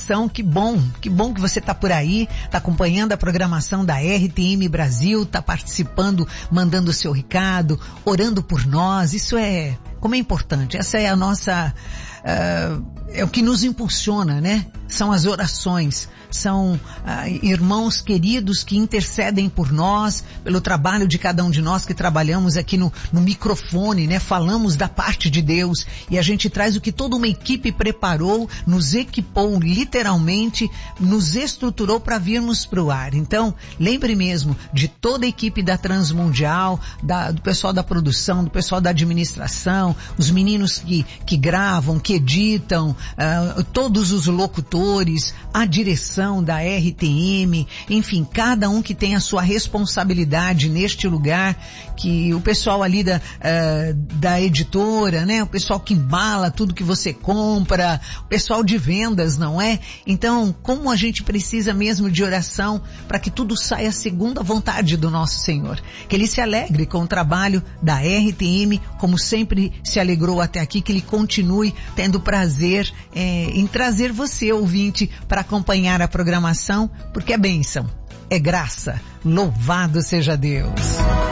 coração, que bom que você está por aí, está acompanhando a programação da RTM Brasil, está participando, mandando o seu recado, orando por nós. Isso como é importante. Essa é a nossa, é o que nos impulsiona, né? São as orações, são irmãos queridos que intercedem por nós, pelo trabalho de cada um de nós que trabalhamos aqui no microfone, né? Falamos da parte de Deus e a gente traz o que toda uma equipe preparou, nos equipou literalmente, nos estruturou para virmos para o ar. Então, lembre mesmo de toda a equipe da Transmundial, do pessoal da produção, do pessoal da administração, os meninos que gravam, que editam, todos os locutores, a direção da RTM, enfim, cada um que tem a sua responsabilidade neste lugar, que o pessoal ali da editora, né? O pessoal que embala tudo que você compra, o pessoal de vendas, não é? Então, como a gente precisa mesmo de oração para que tudo saia segundo a vontade do nosso Senhor. Que Ele se alegre com o trabalho da RTM, como sempre se alegrou até aqui, que Ele continue tendo prazer em trazer você, ouvinte, para acompanhar a programação, porque é bênção, é graça. Louvado seja Deus.